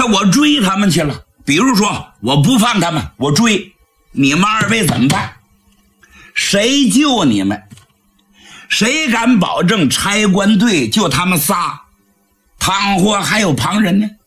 我追他们去了，比如说我不放他们，我追你们二位怎么办？谁救你们？谁敢保证差官队就他们仨？倘或还有旁人呢？